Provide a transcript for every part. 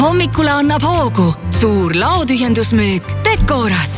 Hommikule annab hoogu suur laotühjendusmüük Decoras.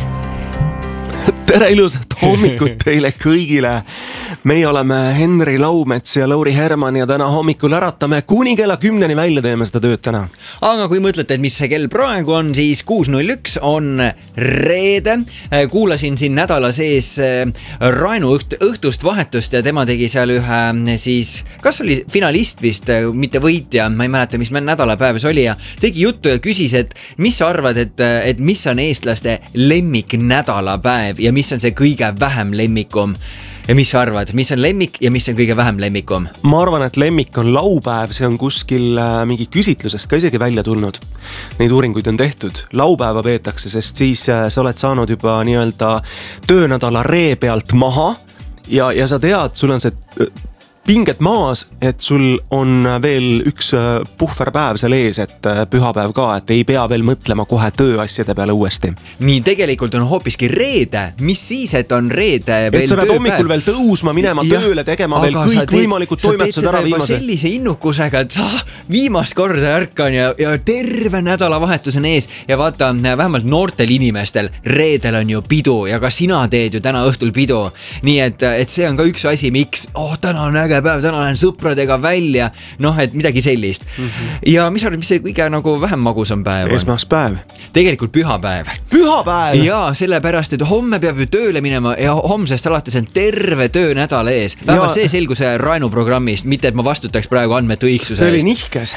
Tere ilusat hommikut teile kõigile. Meie oleme Henri Laumets ja Lauri Herman ja täna hommikul äratame kuni kella 10 välja teeme seda tööd täna. Aga kui mõtlete, et mis see kell praegu on, siis 6.01 on reede. Kuulasin siin nädala sees Rainu õhtust vahetust ja tema tegi seal ühe siis, kas oli finalist vist, mitte võitja, ma ei mäleta, mis nädalapäev see oli ja tegi juttu ja küsis, et mis sa arvad, et mis on eestlaste lemmik nädalapäev ja mis on see kõige vähem lemmikum? Ja mis sa arvad, mis on lemmik ja mis on kõige vähem lemmikum? Ma arvan, et lemmik on laupäev, see on kuskil mingi küsitlusest ka isegi välja tulnud. Neid uuringuid on tehtud. Laupäeva peetakse, sest siis sa oled saanud juba nii-öelda töönädala ree pealt maha ja sa tead, sul on see pinget maas, et sul on veel üks puhverpäev seal ees, et pühapäev ka, et ei pea veel mõtlema kohe tööasjade peale uuesti. Nii, tegelikult on hoopiski reede. Mis siis, et on reede veel et sa pead hommikul veel tõusma, minema tööle, tegema veel kõik võimalikud toimetused ära viimase. Sa teed sellise innukusega, et viimast korda ärkan ja terve nädalavahetus on ees ja vaata, vähemalt noortel inimestel reedel on ju pidu ja ka sina teed ju täna õhtul pidu. Nii et see on ka üks asi, miks täna on päev, täna lähen sõpradega välja, et midagi sellist. Ja mis arvad, mis see kõige nagu vähem magusam päev on? Esmaspäev. Tegelikult pühapäev. Pühapäev? Jaa, sellepärast, et homme peab ju tööle minema ja homsest alates on terve töönädal ees. Vähemalt see selgus Rainu programmist, mitte et ma vastutaks praegu andmete õigsuse see oli nihkes.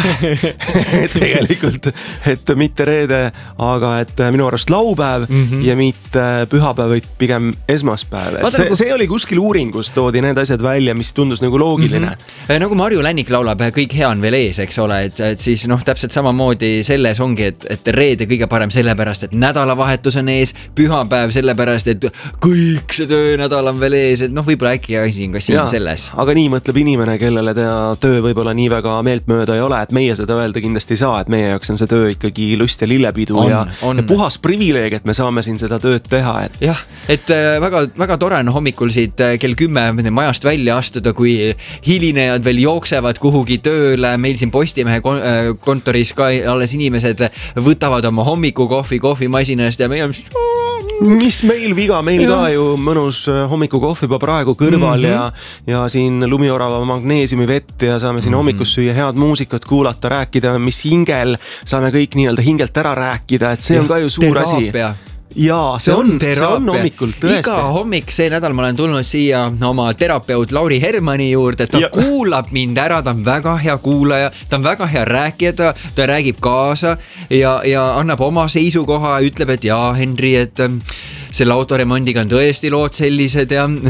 Tegelikult, et mitte reede, aga et minu arust laupäev ja mitte pühapäev, vaid pigem esmaspäev. See oli kuskil uuringus, toodi need asjad välja, mis tundus nagu loogiline. Nagu Marju Lännik laulab, kõik hea on veel ees, eks ole, et siis täpselt samamoodi selles ongi, et reede kõige parem sellepärast, et nädalavahetus on ees, pühapäev sellepärast, et kõik see töönädal on veel ees, et võib-olla äkki asi on ka siin selles. Aga nii mõtleb inimene, kellele töö võib-olla nii väga meeltmööda ei ole, et meie seda öelda kindlasti ei saa, et meie jaoks on see töö ikkagi lust ja lillepidu ja puhas privileeg, et me saame siin seda tööd teha. Jah, et väga, väga tore on hommikul siit kell 10 majast välja astuda, kui hilinejad veel jooksevad kuhugi tööle, meil siin Postimehe kontoris ka alles inimesed võtavad oma hommikukohvimasinast ja meil on mis meil viga, meil ka ju mõnus hommikukohv juba praegu kõrval ja siin lumiorava magneesiumi vett ja saame siin hommikus süüa head muusikat kuulata, rääkida, mis hingel, saame kõik nii-öelda hingelt ära rääkida, et see on ka ju suur asi. Jaa, see on hommikul tõesti. Iga hommik see nädal ma olen tulnud siia oma terapeut Lauri Hermani juurde, ta kuulab mind ära, ta on väga hea kuulaja, ta on väga hea rääkija, ta räägib kaasa ja annab oma seisukoha, ütleb, et jaa, Henri, et selle autoremondiga on tõesti lood sellised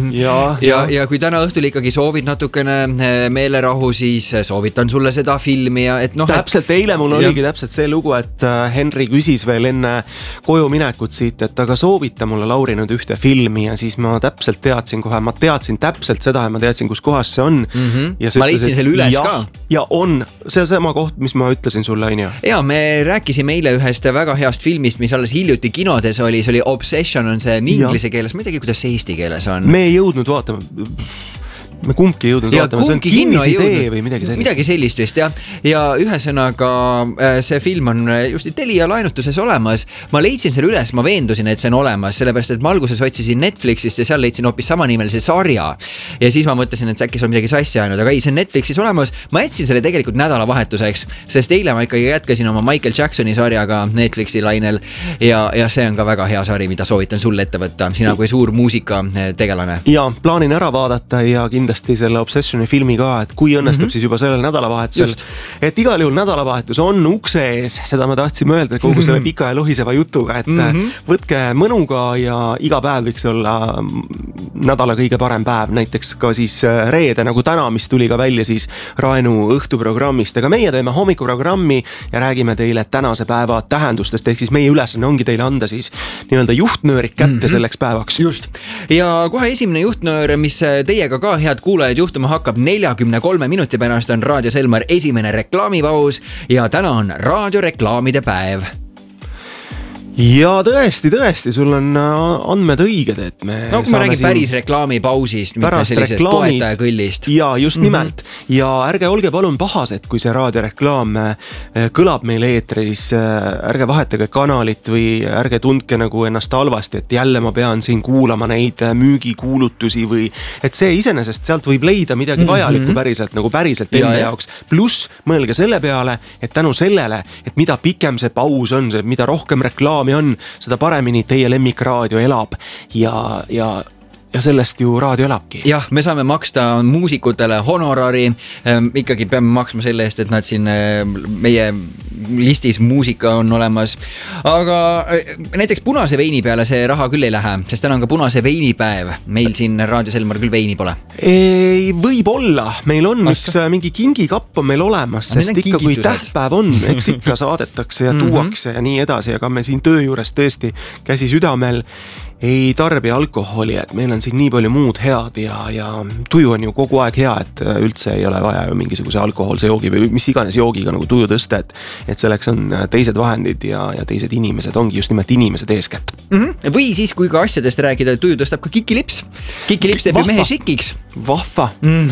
ja kui täna õhtul ikkagi soovid natukene meelerahu, siis soovitan sulle seda filmi ja täpselt eile mul oligi täpselt see lugu, et Henri küsis veel enne koju minekut siit, et aga soovita mulle Lauri nüüd ühte filmi ja siis ma täpselt teadsin kohe, ma teadsin täpselt seda ja ma teadsin, kus kohas see on. Ma leidsin selle üles ka. Ja on see sama koht, mis ma ütlesin sulle, on ju? Ja me rääkisime eile ühest väga heast filmist, mis alles hiljuti kinodes oli, see oli Obsession on see inglise keeles, ma ei teagi, kuidas see eesti keeles on. Me ei jõudnud vaatama. Me kumbki jõudnud vaatama, see on kinnisidee või midagi sellist. Midagi sellist vist, jah. Ja ühesõnaga see film on just Telia laenutuses olemas. Ma leidsin selle üles, ma veendusin, et see on olemas, sellepärast, et ma alguses otsisin Netflixist ja seal leidsin hoopis samanimelise sarja. Ja siis ma mõtlesin, et äkki see on midagi sassi ainult, aga ei, see on Netflixis olemas. Ma jätsin selle tegelikult nädalavahetuseks, sest eile ma ikkagi jätkasin oma Michael Jacksoni sarjaga Netflixi lainel ja see on ka väga hea sari, mida soovitan sulle ette võtta. Sina kui suur muusika tegelane. Ja plaanin ära vaadata ja kindlasti selle Obsessioni filmi ka, et kui õnnestub siis juba sellel nädalavahetusel. Et igal juhul nädalavahetus on ukse ees, seda ma tahtsin öelda kogu selle pika ja lohiseva jutuga, et võtke mõnuga ja iga päev võiks olla nädala kõige parem päev, näiteks ka siis reede, nagu täna, mis tuli ka välja siis Rainu õhtuprogrammist, aga meie teeme hommikuprogrammi ja räägime teile tänase päeva tähendustest, ehk siis meie ülesanne ongi teile anda siis nii-öelda juhtnöörid kätte selleks päevaks. Just. Ja kohe esimene juhtnöör, mis teiega ka head kuulajad juhtuma hakkab 43 minuti pärast on Raadio Selmar esimene reklaamipaus ja täna on raadioreklaamide päev. ja tõesti, sul on andmed õiged, et me no kui me räägime päris reklaamipausist, mitte sellisest toetajakõllist. Ja just nimelt. Ja ärge olge palun pahased, kui see raadioreklaam kõlab meil eetris, ärge vahetage kanalit või ärge tundke nagu ennast halvasti, et jälle ma pean siin kuulama neid müügikuulutusi või et see iseenesest sealt võib leida midagi vajalikku päriselt, nagu päriselt enda jaoks. Pluss mõelge selle peale, et tänu sellele, et mida pikem see paus on, mida rohkem reklaami on, seda paremini teie lemmikraadio elab ja sellest ju raadio elabki. Jah, me saame maksta muusikutele honorari, ikkagi peame maksma selle eest, et nad siin meie listis muusika on olemas. Aga näiteks punase veini peale see raha küll ei lähe, sest täna on ka punase veinipäev. Meil siin Raadio Selmar küll veini pole. Ei, võib-olla. Meil on üks mingi kingikapp on meil olemas, sest ikka kui tähtpäev on, eks ikka saadetakse ja tuuakse ja nii edasi, aga me siin töö juures tõesti käsi südamel ei tarbi alkoholi, et meil on siin nii palju muud head ja tuju on ju kogu aeg hea, et üldse ei ole vaja ju mingisuguse alkoholse joogi või mis iganes joogiga nagu tuju tõsta, et selleks on teised vahendid ja teised inimesed, ongi just nimelt inimesed eeskätt. Või siis, kui ka asjadest rääkida, tuju tõstab ka kikilips. Kikilips teeb mehe šikiks. Vahva.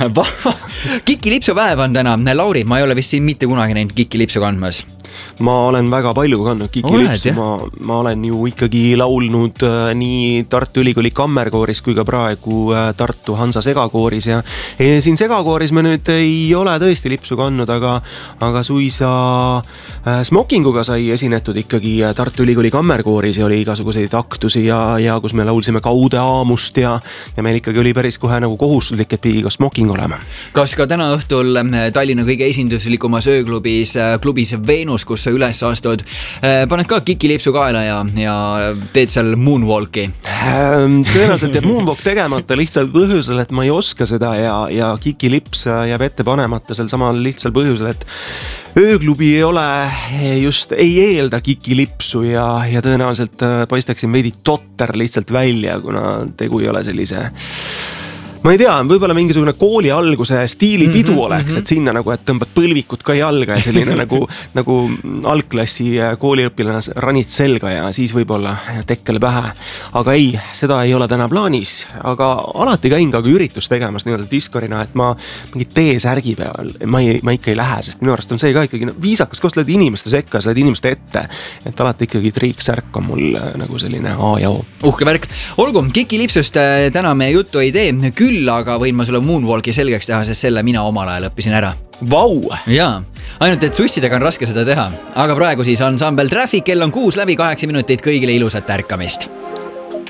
Kikilipsu päev on täna. Lauri, ma ei ole vist siin mitte kunagi näinud kikilipsu kandmas. Ma olen väga palju kandnud kikilipsu, ma olen ju ikkagi laulnud nii Tartu Ülikooli kammerkooris kui ka praegu Tartu Hansa segakooris ja siin segakooris me nüüd ei ole tõesti lipsu kandnud, aga suisa smokinguga sai esinetud ikkagi Tartu Ülikooli kammerkooris ja oli igasuguseid aktusi ja kus me laulsime Kaude aamust ja meil ikkagi oli päris kohe nagu kohustuslik, et pidi ka smoking olema. Kas ka täna õhtul Tallinna kõige esinduslikumas ööklubis Venus, kus sa üles astud, paned ka kikilipsu kaela ja teed seal moonwalki? Tõenäoliselt jääb moonwalk tegemata lihtsalt põhjusel, et ma ei oska seda ja kikilips jääb ette panemata sel samal lihtsal põhjusel, et ööklubi ei ole just, ei eelda kikilipsu ja tõenäoliselt paistaksin veidi totter lihtsalt välja, kuna tegu ei ole sellise ma ei tea, võib-olla mingisugune kooli alguse stiilipidu oleks, et sinna nagu, et tõmbad põlvikud ka jalga ja selline nagu algklassi kooliõpilane ranid selga ja siis võib-olla tekkele pähe. Aga ei, seda ei ole täna plaanis, aga alati käin ka üritus tegemas nii-öelda diskorina, et ma mingi T-särgi peal, ma ikka ei lähe, sest minu arust on see ka ikkagi viisakas, kus lähed inimeste sekka, sa lähed inimeste ette, et alati ikkagi triiksärk on mul nagu selline A ja O. Uhke värk. Olgu, kikilipsust täna me juttu ei tee, küll aga võin ma sulle moonwalki selgeks teha, sest selle mina omal ajal õppisin ära. Vau! Jaa, ainult et sussidega on raske seda teha. Aga praegu siis ansambel Traffic, kell on 6 läbi 8 minutit, kõigile ilusat ärkamist.